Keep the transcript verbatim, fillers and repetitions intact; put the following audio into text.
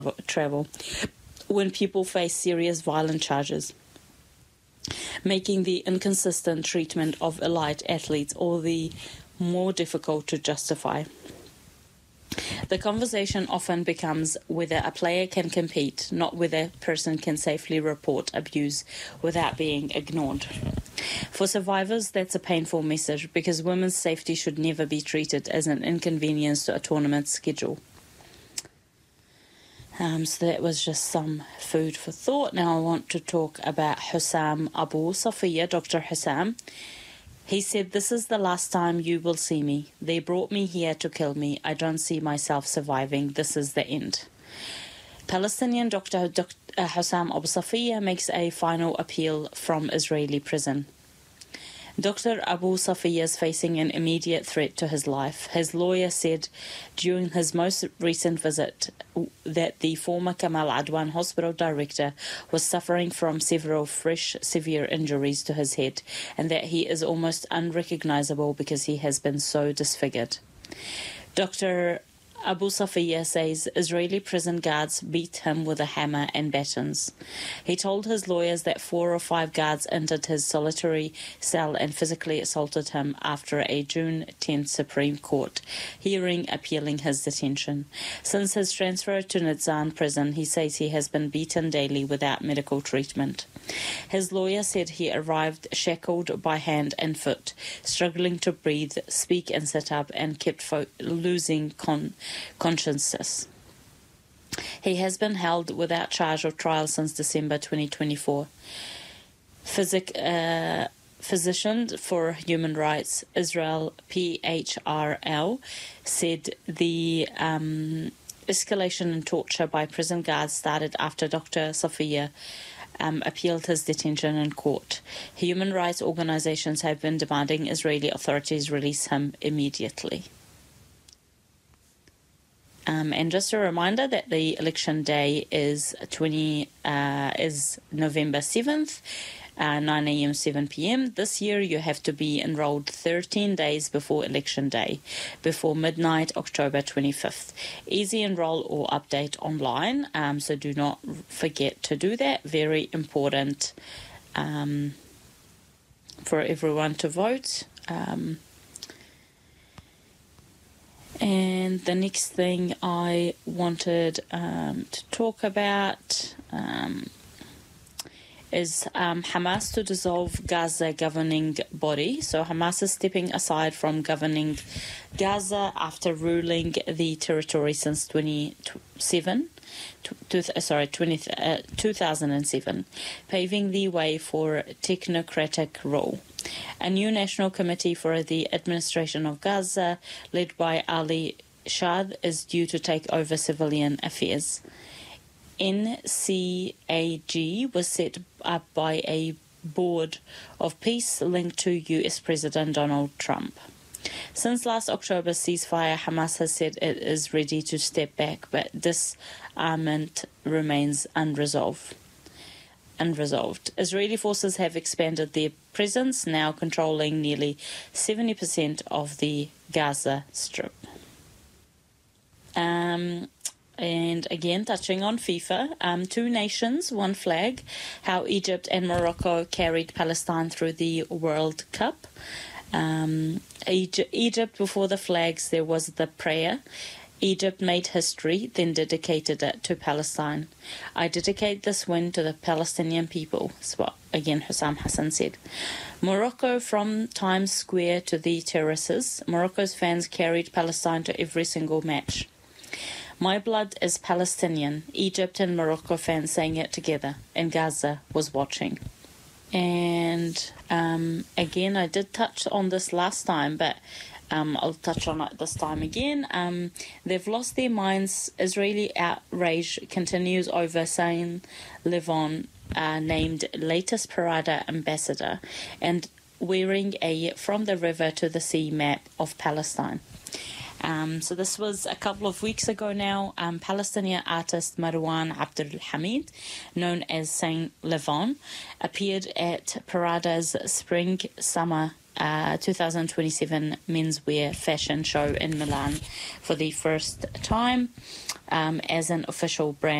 travel when people face serious violent charges, making the inconsistent treatment of elite athletes all the more difficult to justify. The conversation often becomes whether a player can compete, not whether a person can safely report abuse without being ignored. For survivors, that's a painful message because women's safety should never be treated as an inconvenience to a tournament schedule. Um, so that was just some food for thought. Now I want to talk about Hussam Abu Safiya, Doctor Hussam. He said, "This is the last time you will see me. They brought me here to kill me. I don't see myself surviving. This is the end." Palestinian Doctor Doctor Hussam Abu Safiya makes a final appeal from Israeli prison. Doctor Abu Safiya is facing an immediate threat to his life. His lawyer said during his most recent visit that the former Kamal Adwan hospital director was suffering from several fresh severe injuries to his head and that he is almost unrecognizable because he has been so disfigured. Doctor Abu Safiya says Israeli prison guards beat him with a hammer and batons. He told his lawyers that four or five guards entered his solitary cell and physically assaulted him after a June tenth Supreme Court hearing appealing his detention. Since his transfer to Nizan prison, he says he has been beaten daily without medical treatment. His lawyer said he arrived shackled by hand and foot, struggling to breathe, speak and sit up, and kept fo- losing con- consciousness. He has been held without charge or trial since December twenty twenty-four. Physic, uh, Physician for Human Rights Israel, P H R L, said the um, escalation in torture by prison guards started after Doctor Safiya Um, appealed his detention in court. Human rights organizations have been demanding Israeli authorities release him immediately. Um, and just a reminder that the election day is twenty uh, is November seventh, uh, nine a.m. seven p.m. This year you have to be enrolled thirteen days before election day, before midnight, October twenty-fifth. Easy enroll or update online, um, so do not forget to do that. Very important um, for everyone to vote. Um, And the next thing I wanted um, to talk about um, is um, Hamas to dissolve Gaza governing body. So Hamas is stepping aside from governing Gaza after ruling the territory since twenty-seven. To, sorry, twenty, uh, two thousand seven, paving the way for technocratic rule. A new national committee for the administration of Gaza, led by Ali Shad, is due to take over civilian affairs. N C A G was set up by a board of peace linked to U S President Donald Trump. Since last October's ceasefire, Hamas has said it is ready to step back, but disarmament remains unresolved. Unresolved. Israeli forces have expanded their presence, now controlling nearly seventy percent of the Gaza Strip. Um, and again, touching on FIFA, um, two nations, one flag, how Egypt and Morocco carried Palestine through the World Cup. Um, Egypt, Egypt, before the flags, there was the prayer. Egypt made history, then dedicated it to Palestine. I dedicate this win to the Palestinian people, is what, again, Hussam Hassan said. Morocco, from Times Square to the terraces, Morocco's fans carried Palestine to every single match. My blood is Palestinian. Egypt and Morocco fans sang it together, and Gaza was watching. And um, again, I did touch on this last time, but um, I'll touch on it this time again. Um, they've lost their minds. Israeli outrage continues over Sain Levon, uh, named latest Parada ambassador, and wearing a From the River to the Sea map of Palestine. Um, so this was a couple of weeks ago now. Um, Palestinian artist Marwan Abdul Hamid, known as Saint Levon, appeared at Parada's Spring Summer uh, twenty twenty-seven menswear fashion show in Milan for the first time um, as an official brand.